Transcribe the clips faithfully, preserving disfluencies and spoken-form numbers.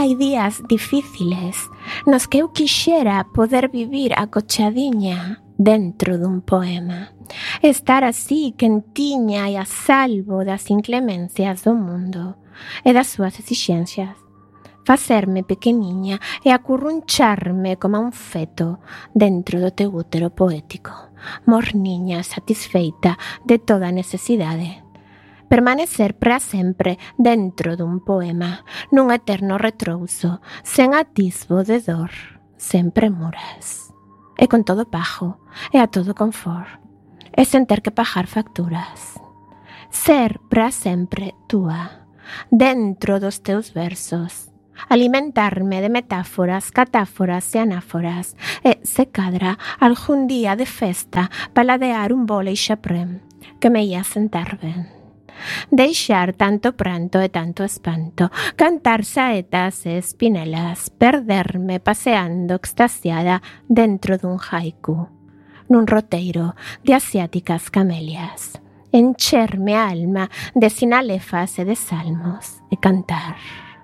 Hai días difíciles nos que eu quixera poder vivir acochadiña dentro dun poema. Estar así quentiña e a salvo das inclemencias do mundo e das súas exixencias. Facerme pequeniña e acurruncharme como un feto dentro do teu útero poético. Morniña satisfeita de toda necesidade. Permanecer para sempre dentro dun poema, nun eterno retrouso, sen atisbo de dor, sen premuras. E con todo pajo, e a todo confort, e sen ter que pagar facturas. Ser para sempre túa, dentro dos teus versos, alimentarme de metáforas, catáforas e anáforas, e, se cadra, algún día de festa, paladear un vólei chaprén, que me ia sentar ben. Deixar tanto pranto e tanto espanto, cantar saetas e espinelas, perderme paseando extasiada dentro dun haiku, nun roteiro de asiáticas camelias, encherme a alma de sinalefas e de salmos e cantar.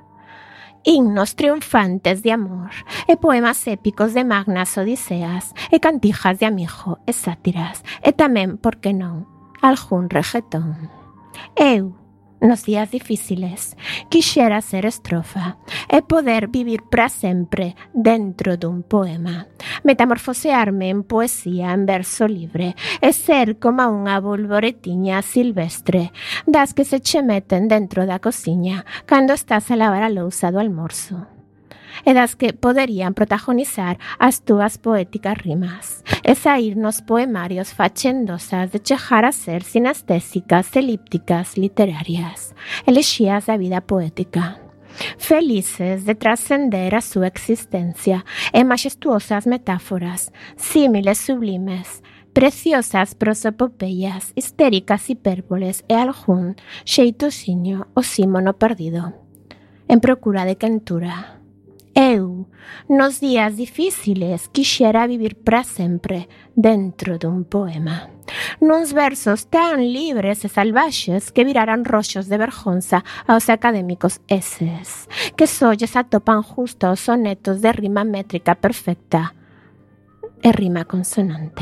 Himnos triunfantes de amor e poemas épicos de magnas odiseas e cantijas de amigo e sátiras e tamén, por que non, algún reguetón. Eu, nos días difíciles, quixera ser estrofa e poder vivir para sempre dentro dun poema, metamorfosearme en poesía en verso libre e ser como unha bolboretiña silvestre das que se che meten dentro da cociña cando estás a lavar a lousa do almorzo. E das que poderían protagonizar as túas poéticas rimas e sair nos poemarios fachendosas de chegar a ser sinestésicas, elípticas, literarias, elexías da vida poética. Felices de trascender a súa existencia e majestuosas metáforas, símiles sublimes, preciosas prosopopeyas, histéricas hipérboles e algún xeitosiño o símono perdido, en procura de quentura. Eu, nos días difíciles, quixera vivir para sempre dentro dun poema. Nuns versos tan libres e salvaxes que viraran roxos de vergonza aos académicos eses, que só lles atopan justo aos sonetos de rima métrica perfecta e rima consonante.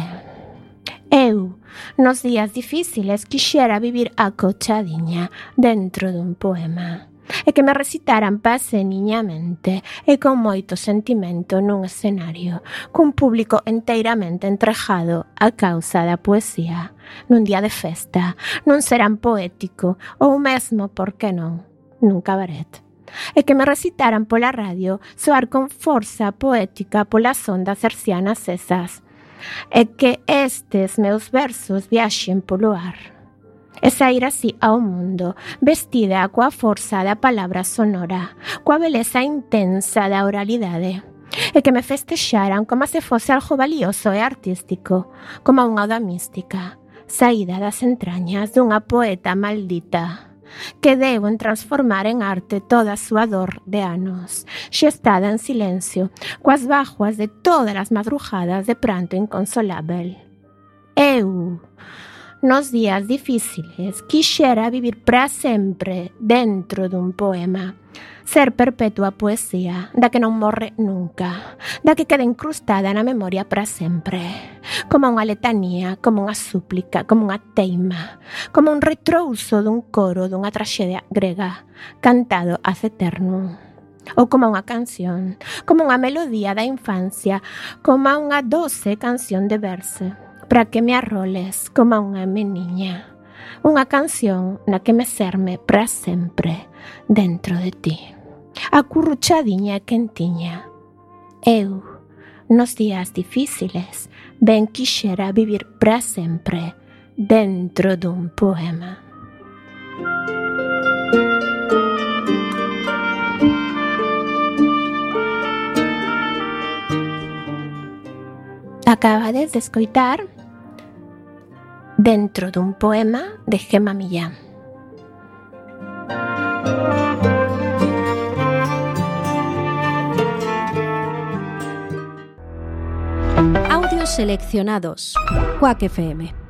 Eu, nos días difíciles, quixera vivir acochadiña dentro dun poema. E que me recitaran paseniñamente e con moito sentimento nun escenario, cun público enteiramente entrejado á causa da poesía, nun día de festa, nun serán poético ou mesmo, por que non, nun cabaret. E que me recitaran pola radio soar con forza poética polas ondas hercianas esas, e que estes meus versos viaxen polo ar. E sair así ao mundo, vestida coa forza da palabra sonora, coa beleza intensa da oralidade, e que me festexaran como se fose algo valioso e artístico, como unha oda mística, saída das entrañas dunha poeta maldita, que deu en transformar en arte toda a súa dor de anos, xestada en silencio, coas bajuas de todas as madrugadas de pranto inconsolável. Eu, nos días difíciles, quixera vivir para sempre dentro dun poema, ser perpetua poesía, da que non morre nunca, da que queda incrustada na memoria para sempre, como unha letanía, como unha súplica, como unha teima, como un retrouso dun coro dunha traxedia grega, cantado ad eternum, ou como unha canción, como unha melodía da infancia, como unha doce canción de verse, para que me arroles como unha meniña, unha canción na que me serme para sempre dentro de ti, acurruchadiña e quentiña. Eu, nos días difíciles, ben quixera vivir para sempre dentro dun poema. Acabades de escoitar Dentro dun poema de Gemma Millán. Audios seleccionados. Quack F M.